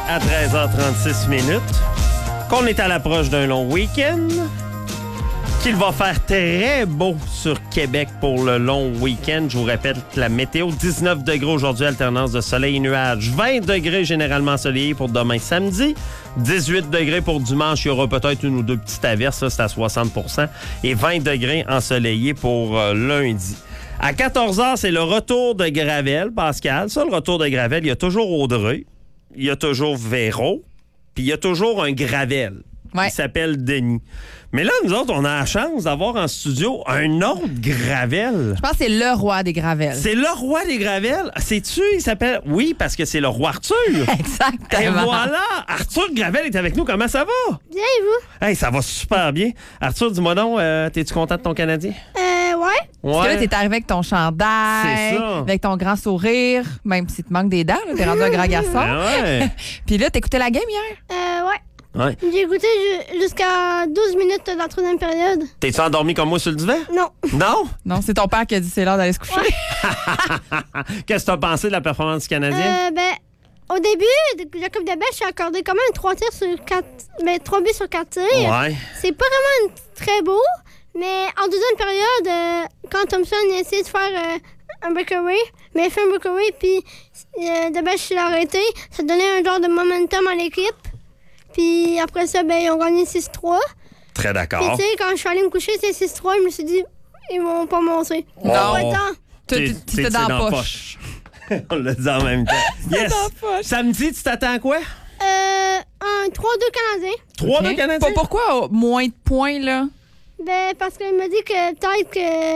à 13h36 minutes, qu'on est à l'approche d'un long week-end, qu'il va faire très beau sur Québec pour le long week-end. Je vous répète la météo, 19 degrés aujourd'hui, alternance de soleil et nuages. 20 degrés généralement ensoleillés pour demain samedi. 18 degrés pour dimanche. Il y aura peut-être une ou deux petites averses, ça c'est à 60 %. Et 20 degrés ensoleillés pour lundi. À 14h, c'est le retour de Gravel, Pascal. Ça, le retour de Gravel, il y a toujours Audrey, il y a toujours Véro, puis il y a toujours un Gravel. Ouais. Il s'appelle Denis. Mais là, nous autres, on a la chance d'avoir en studio un autre Gravel. Je pense que c'est le roi des gravels. C'est le roi des Gravels. Sais-tu, il s'appelle... Oui, parce que c'est le roi Arthur. Exactement. Et voilà, Arthur Gravel est avec nous. Comment ça va? Bien, et vous? Hey, ça va super bien. Arthur, dis-moi donc, t'es-tu content de ton Canadien? Ouais. Parce que là, t'es arrivé avec ton chandail, C'est ça. avec ton grand sourire, même si te manque des dents, là, t'es rendu un grand garçon. Ben ouais. Puis là, t'écoutais la game hier? Ouais. Ouais. J'ai écouté jusqu'à 12 minutes de la troisième période. T'es-tu endormi comme moi sur le divan? Non. Non? Non, c'est ton père qui a dit c'est l'heure d'aller se coucher. Qu'est-ce que t'as pensé de la performance du Canadien? Au début, Jacob Debèche a accordé quand même 3 buts sur 4 tirs. Ouais. C'est pas vraiment très beau, mais en deuxième période, quand Thompson a essayé de faire un breakaway, mais il a fait un breakaway, puis Debèche l'a arrêté, ça donnait un genre de momentum à l'équipe. Puis après ça, ils ont gagné 6-3. Très Puis d'accord. tu sais, quand je suis allée me coucher, c'est 6-3, je me suis dit, ils vont pas monter. Non. Pas le temps. T'étais dans la poche. On l'a dit en même temps. Yes! dans la poche. Samedi, tu t'attends à quoi? Un 3-2 Canadien. 3 de Canadiens? Pourquoi moins de points, là? Parce qu'il m'a dit que peut-être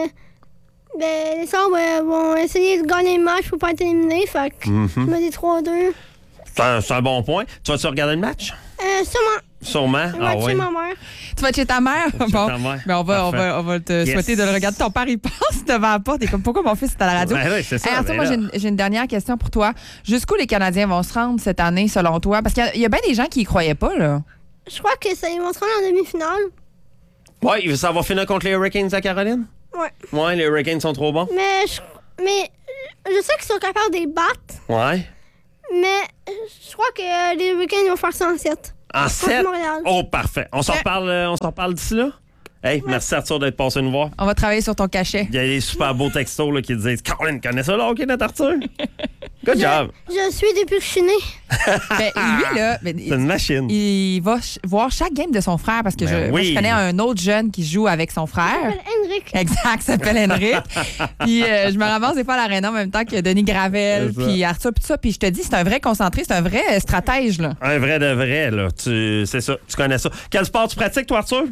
que les Sabres vont essayer de gagner le match pour pas être éliminés. Fait que il m'a dit 3-2. C'est un bon point. Tu vas-tu regarder le match? Sûrement. Sûrement. Je vais chez ma mère. Tu vas être chez ta mère? Chez ta mère. Ben on va te Yes. souhaiter de le regarder. Ton père, il passe devant la porte. Et comme, pourquoi mon fils est à la radio? Ben oui, c'est ça. Hey, Arthur, ben moi, là. j'ai une dernière question pour toi. Jusqu'où les Canadiens vont se rendre cette année, selon toi? Parce qu'il y a bien des gens qui y croyaient pas, là. Je crois que ça, ils vont se rendre en demi-finale. Ouais, ça va finir contre les Hurricanes à Caroline? Ouais. Ouais, les Hurricanes sont trop bons. Mais je sais qu'ils sont capables de les battre. Ouais. Mais je crois que les Hurricanes vont faire ça en 7. En 7? Montréal. Oh, parfait. On s'en reparle d'ici là? Hey, merci Arthur d'être passé nous voir. On va travailler sur ton cachet. Il y a des super beaux textos là, qui disent « Caroline, connais ça là, OK, notre Arthur? » Good job. Je suis depuis que je suis née. Ben, lui, là, C'est une machine. il va voir chaque game de son frère parce que Ben moi, oui. je connais un autre jeune qui joue avec son Je frère. m'appelle Henrik. Exact, s'appelle Henrik. Puis je me ramasse des fois à l'aréna en même temps que Denis Gravel, C'est ça. puis Arthur, puis tout ça. Puis je te dis, c'est un vrai concentré, c'est un vrai stratège, là. Un vrai de vrai, là. C'est ça, tu connais ça. Quel sport tu pratiques, toi, Arthur?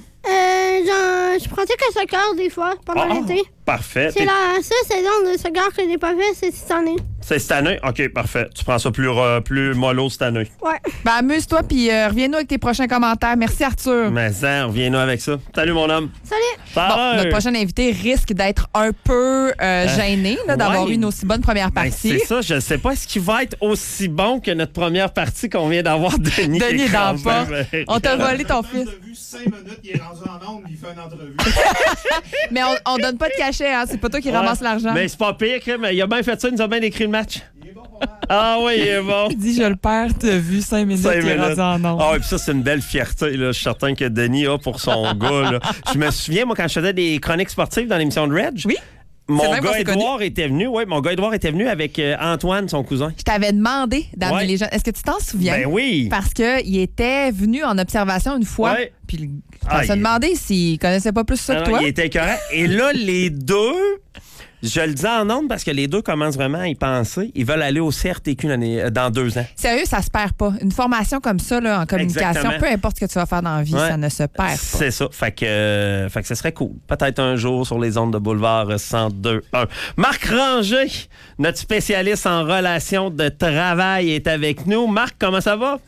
Je pratique le soccer des fois pendant l'été. Parfait. C'est la seule saison de soccer que j'ai pas fait, c'est cette année. C'est cette année? OK, parfait. Tu prends ça plus mollo cette année. Ouais. Ben, amuse-toi, puis reviens-nous avec tes prochains commentaires. Merci, Arthur. Mais ça, reviens-nous avec ça. Salut, mon homme. Salut! Bon, Bye. notre prochain invité risque d'être un peu gêné là, d'avoir ouais. eu une aussi bonne première Ben, partie. c'est ça, je sais pas. Est-ce qu'il va être aussi bon que notre première partie qu'on vient d'avoir Denis? Denis est dans le Écran? porte. On t'a volé ton fils. On a vu 5 minutes, il est rendu en onde, il fait une entrevue. Mais on donne pas de cachet, hein. C'est pas toi qui ramasse l'argent. Mais c'est pas pire, mais il a bien fait ça, il nous a bien décrit le match. Ah oui, il est bon. Il dit, je le perds, t'as vu 5 minutes, 5 il est minutes. rendu en ondes. Ah oui, puis ça, c'est une belle fierté, là. Je suis certain que Denis a pour son gars, là. Je me souviens, moi, quand je faisais des chroniques sportives dans l'émission de Reg. Oui. Mon même qu'on gars s'est Édouard était venu, était venu avec Antoine, son cousin. Je t'avais demandé d'amener Ouais. les gens. Est-ce que tu t'en souviens? Ben oui. Parce qu'il était venu en observation une fois. Ouais. Puis Ah, on s'est il- demandé s'il connaissait pas plus ça Ah que non, toi. il était écœurant. Et là, les deux, je le dis en ondes parce que les deux commencent vraiment à y penser. Ils veulent aller au CRTQ dans 2 ans. Sérieux, ça se perd pas. Une formation comme ça, là, en communication, Exactement. peu importe ce que tu vas faire dans la vie, Ouais. ça ne se perd pas. C'est ça. Fait que ce serait cool. Peut-être un jour sur les ondes de Boulevard 102.1. Marc Ranger, notre spécialiste en relations de travail, est avec nous. Marc, comment ça va?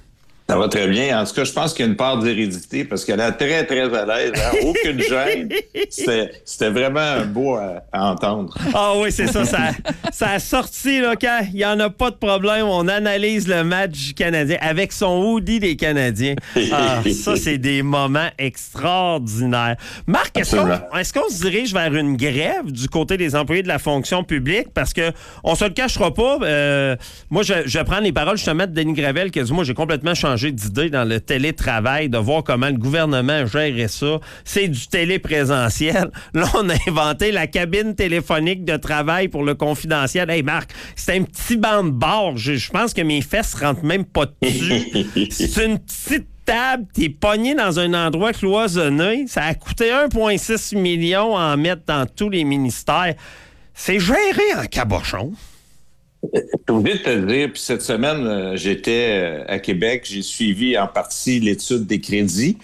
Ça va très bien. En tout cas, je pense qu'il y a une part d'hérédité parce qu'elle est très, très à l'aise. Hein? Aucune gêne. C'était vraiment beau à entendre. Ah oui, c'est ça. Ça a sorti, là, quand il n'y en a pas de problème. On analyse le match canadien avec son hoodie des Canadiens. Ah, ça, c'est des moments extraordinaires. Marc, est-ce qu'on se dirige vers une grève du côté des employés de la fonction publique? Parce que on se le cachera pas. Moi, je prends les paroles justement de Denis Gravel qui a dit, moi, j'ai complètement changé d'idée dans le télétravail, de voir comment le gouvernement gérait ça. C'est du téléprésentiel. Là, on a inventé la cabine téléphonique de travail pour le confidentiel. Hey, Marc, c'est un petit banc de bord. Je pense que mes fesses rentrent même pas dessus. C'est une petite table, t'es pogné dans un endroit cloisonné. Ça a coûté 1,6 million à en mettre dans tous les ministères. C'est géré en cabochon. Je suis obligé de te le dire, puis cette semaine, j'étais à Québec, j'ai suivi en partie l'étude des crédits,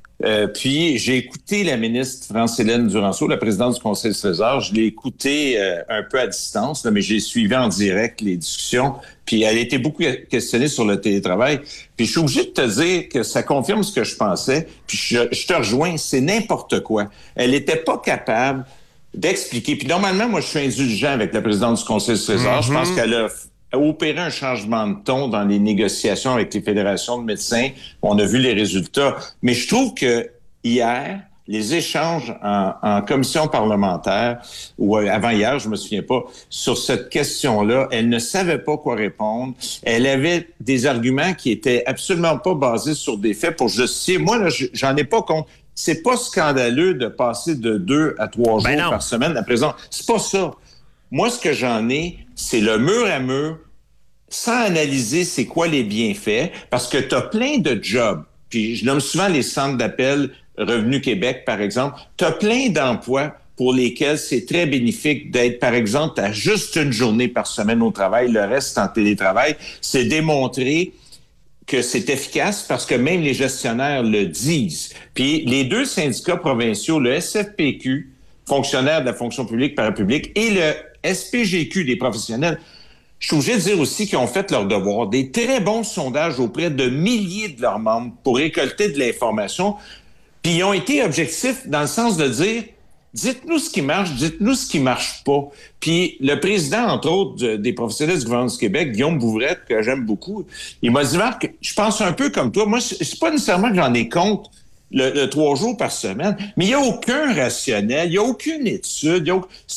puis j'ai écouté la ministre France-Hélène Duranceau, la présidente du Conseil du Trésor. Je l'ai écoutée un peu à distance, là, mais j'ai suivi en direct les discussions, puis elle a été beaucoup questionnée sur le télétravail. Puis je suis obligé de te dire que ça confirme ce que je pensais, puis je te rejoins, c'est n'importe quoi. Elle n'était pas capable d'expliquer. Puis normalement, moi, je suis indulgent avec la présidente du Conseil du Trésor. Je pense qu'elle a opéré un changement de ton dans les négociations avec les fédérations de médecins. On a vu les résultats. Mais je trouve que hier, les échanges en commission parlementaire, ou avant-hier, je me souviens pas, sur cette question-là, elle ne savait pas quoi répondre. Elle avait des arguments qui étaient absolument pas basés sur des faits pour justifier. Moi, là, j'en ai pas compte. C'est pas scandaleux de passer de 2 à 3 jours par semaine à présent. C'est pas ça. Moi, ce que j'en ai, c'est le mur à mur, sans analyser c'est quoi les bienfaits, parce que tu as plein de jobs. Puis je nomme souvent les centres d'appel Revenu Québec, par exemple. Tu as plein d'emplois pour lesquels c'est très bénéfique d'être, par exemple, à juste une journée par semaine au travail, le reste en télétravail. C'est démontré que c'est efficace parce que même les gestionnaires le disent. Puis les deux syndicats provinciaux, le SFPQ, fonctionnaires de la fonction publique parapublique, et le SPGQ des professionnels, je suis obligé de dire aussi qu'ils ont fait leur devoir. Des très bons sondages auprès de milliers de leurs membres pour récolter de l'information. Puis ils ont été objectifs dans le sens de dire, dites-nous ce qui marche, dites-nous ce qui marche pas. Puis le président, entre autres, des professionnels du gouvernement du Québec, Guillaume Bouvrette, que j'aime beaucoup, il m'a dit, Marc, je pense un peu comme toi. Moi, c'est pas nécessairement que j'en ai contre le 3 jours par semaine, mais il n'y a aucun rationnel, il n'y a aucune étude.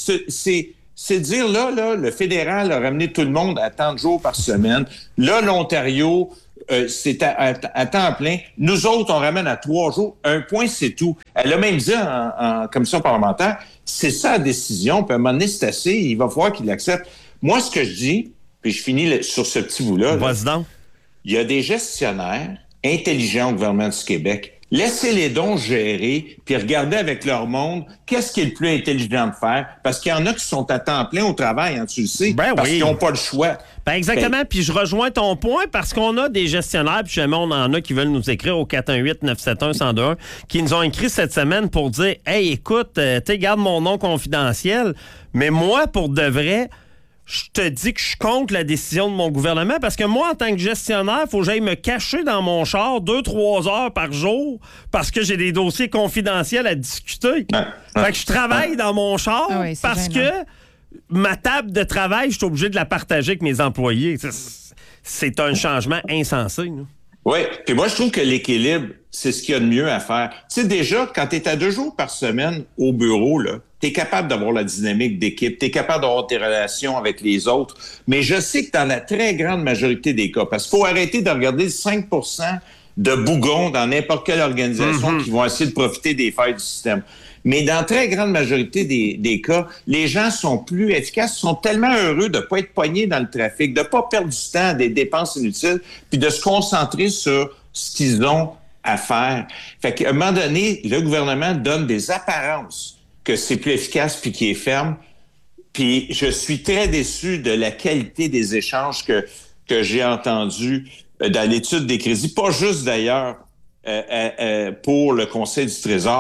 C'est dire, là, le fédéral a ramené tout le monde à tant de jours par semaine. Là, l'Ontario, c'est à temps plein. Nous autres, on ramène à 3 jours. Un point, c'est tout. Elle a même dit en commission parlementaire, c'est ça la décision, puis à un moment donné, c'est assez, il va falloir qu'il l'accepte. Moi, ce que je dis, puis je finis sur ce petit bout-là, il y a des gestionnaires intelligents au gouvernement du Québec. Laissez-les donc gérer, puis regardez avec leur monde qu'est-ce qui est le plus intelligent de faire. Parce qu'il y en a qui sont à temps plein au travail, hein, tu le sais, parce qu'ils n'ont pas le choix. Exactement, puis je rejoins ton point parce qu'on a des gestionnaires, puis jamais on en a qui veulent nous écrire au 418-971-1021, qui nous ont écrit cette semaine pour dire « Hey, écoute, garde mon nom confidentiel, mais moi, pour de vrai... » je te dis que je compte la décision de mon gouvernement parce que moi, en tant que gestionnaire, il faut que j'aille me cacher dans mon char 2-3 heures par jour parce que j'ai des dossiers confidentiels à discuter. Fait que je travaille dans mon char parce que ma table de travail, je suis obligé de la partager avec mes employés. C'est un changement insensé. Là. Oui, puis moi, je trouve que l'équilibre, c'est ce qu'il y a de mieux à faire. Tu sais, déjà, quand tu es à 2 jours par semaine au bureau, là, tu es capable d'avoir la dynamique d'équipe, tu es capable d'avoir tes relations avec les autres. Mais je sais que dans la très grande majorité des cas, parce qu'il faut arrêter de regarder 5 de bougons dans n'importe quelle organisation qui vont essayer de profiter des failles du système. Mais dans la très grande majorité des cas, les gens sont plus efficaces, sont tellement heureux de ne pas être poignés dans le trafic, de ne pas perdre du temps à des dépenses inutiles, puis de se concentrer sur ce qu'ils ont à faire. Fait qu'à un moment donné, le gouvernement donne des apparences que c'est plus efficace puis qui est ferme. Puis je suis très déçu de la qualité des échanges que j'ai entendus dans l'étude des crédits, pas juste d'ailleurs pour le Conseil du Trésor.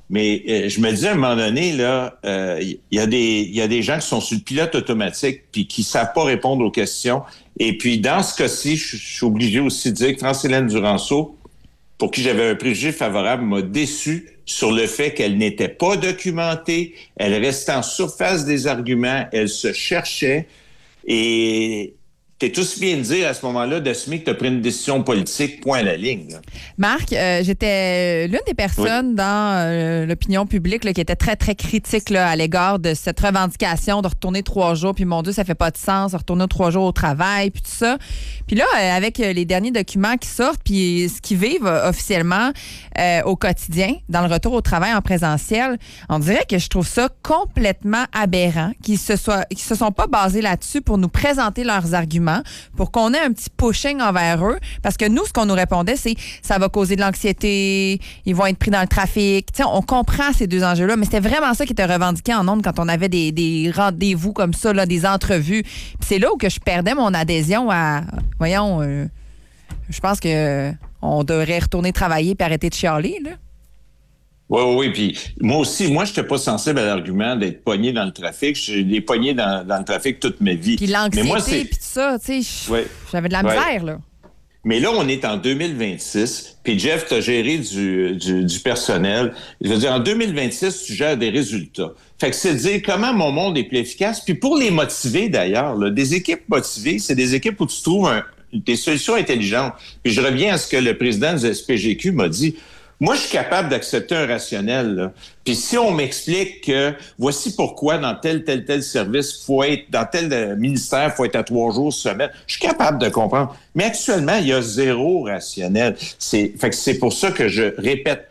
Mais je me dis à un moment donné, là, il y a des gens qui sont sur le pilote automatique puis qui savent pas répondre aux questions. Et puis, dans ce cas-ci, je suis obligé aussi de dire que France-Hélène Duranceau, pour qui j'avais un préjugé favorable, m'a déçu sur le fait qu'elle n'était pas documentée, elle restait en surface des arguments, elle se cherchait. Et t'es tous bien de dire à ce moment-là d'assumer que tu as pris une décision politique, point à la ligne. Là. Marc, j'étais l'une des personnes dans l'opinion publique là, qui était très, très critique là, à l'égard de cette revendication de retourner 3 jours. Puis mon Dieu, ça fait pas de sens, de retourner 3 jours au travail, puis tout ça. Puis là, avec les derniers documents qui sortent, puis ce qu'ils vivent officiellement au quotidien, dans le retour au travail en présentiel, on dirait que je trouve ça complètement aberrant qu'ils se sont pas basés là-dessus pour nous présenter leurs arguments, pour qu'on ait un petit pushing envers eux. Parce que nous, ce qu'on nous répondait, c'est ça va causer de l'anxiété, ils vont être pris dans le trafic. Tu sais, on comprend ces 2 enjeux-là, mais c'était vraiment ça qui était revendiqué en ondes quand on avait des rendez-vous comme ça, là, des entrevues. Puis c'est là où que je perdais mon adhésion à... Voyons, je pense que on devrait retourner travailler et arrêter de chialer, là. Oui. Puis moi aussi, je n'étais pas sensible à l'argument d'être pogné dans le trafic. J'ai été pogné dans le trafic toute ma vie. Puis l'anxiété, puis tout ça, tu sais, j'avais de la misère, là. Mais là, on est en 2026, puis Jeff, tu as géré du personnel. Je veux dire, en 2026, tu gères des résultats. Fait que c'est de dire comment mon monde est plus efficace. Puis pour les motiver, d'ailleurs, là, des équipes motivées, c'est des équipes où tu trouves des solutions intelligentes. Puis je reviens à ce que le président du SPGQ m'a dit. Moi, je suis capable d'accepter un rationnel. Là. Puis si on m'explique que voici pourquoi dans tel service, faut être dans tel ministère, faut être à 3 jours semaine, je suis capable de comprendre. Mais actuellement, il y a 0 rationnel. Fait que c'est pour ça que je répète,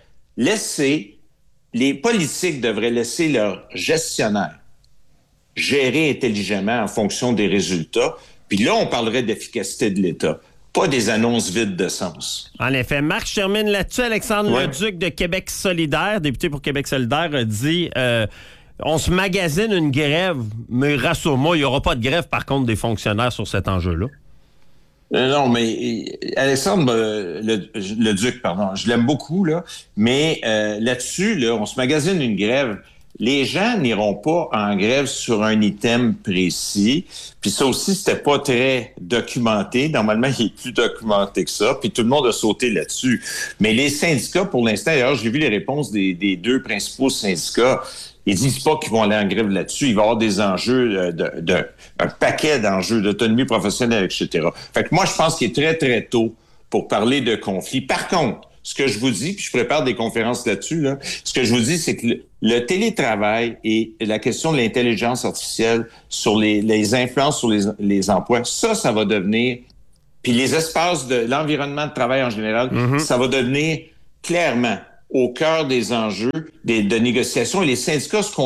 les politiques devraient laisser leurs gestionnaires gérer intelligemment en fonction des résultats. Puis là, on parlerait d'efficacité de l'État. Pas des annonces vides de sens. En effet. Marc, je termine là-dessus. Alexandre Leduc de Québec solidaire, député pour Québec solidaire, a dit on se magasine une grève, mais rassure-moi, il n'y aura pas de grève, par contre, des fonctionnaires sur cet enjeu-là. Non, mais Alexandre Leduc, je l'aime beaucoup, là, mais là-dessus, là, on se magasine une grève. Les gens n'iront pas en grève sur un item précis. Puis ça aussi, c'était pas très documenté. Normalement, il est plus documenté que ça. Puis tout le monde a sauté là-dessus. Mais les syndicats, pour l'instant, d'ailleurs, j'ai vu les réponses des 2 principaux syndicats. Ils disent pas qu'ils vont aller en grève là-dessus. Il va y avoir des enjeux, un paquet d'enjeux d'autonomie professionnelle, etc. Fait que moi, je pense qu'il est très, très tôt pour parler de conflit. Par contre, ce que je vous dis, puis je prépare des conférences là-dessus, là, ce que je vous dis, c'est que le télétravail et la question de l'intelligence artificielle sur les influences sur les emplois, ça va devenir, puis les espaces de l'environnement de travail en général, ça va devenir clairement au cœur des enjeux de négociation. Et les syndicats ne se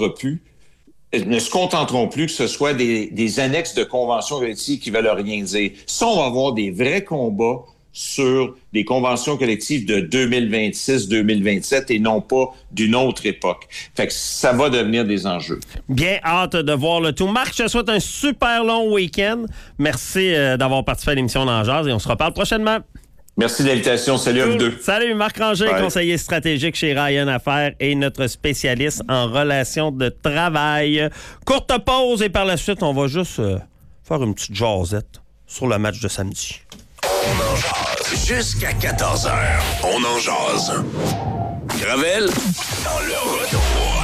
contenteront plus que ce soit des annexes de conventions collectives qui ne veulent rien dire. Ça, on va avoir des vrais combats sur des conventions collectives de 2026-2027 et non pas d'une autre époque. Fait que ça va devenir des enjeux. Bien hâte de voir le tout. Marc, je te souhaite un super long week-end. Merci d'avoir participé à l'émission d'En Jase et on se reparle prochainement. Merci de l'invitation. Salut à vous deux. Salut, Marc Ranger, conseiller stratégique chez Ryan Affaires et notre spécialiste en relations de travail. Courte pause et par la suite, on va juste faire une petite jasette sur le match de samedi. On en jase jusqu'à 14h. On en jase. Gravel, dans le retour.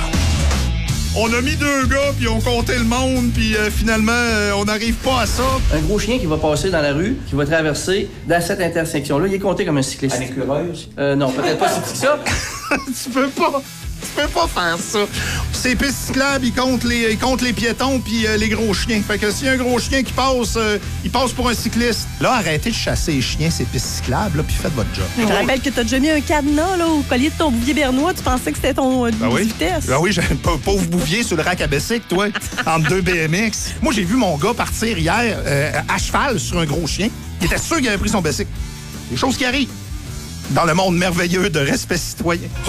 On a mis 2 gars, puis on comptait le monde, puis finalement, on n'arrive pas à ça. Un gros chien qui va passer dans la rue, qui va traverser dans cette intersection-là. Il est compté comme un cycliste. Un écureuil? Non, peut-être pas si petit que ça. Tu peux pas faire ça. Ces pistes cyclables, ils comptent les piétons puis les gros chiens. Fait que s'il y a un gros chien qui passe, il passe pour un cycliste. Là, arrêtez de chasser les chiens, ces pistes cyclables, là, puis faites votre job. Je te rappelle que t'as déjà mis un cadenas là, au collier de ton bouvier bernois. Tu pensais que c'était ton vitesse. Ben oui, j'ai un pauvre bouvier sur le rack à bicycle, toi, entre 2 BMX. Moi, j'ai vu mon gars partir hier à cheval sur un gros chien. Il était sûr qu'il avait pris son bicycle. Des choses qui arrivent dans le monde merveilleux de respect citoyen.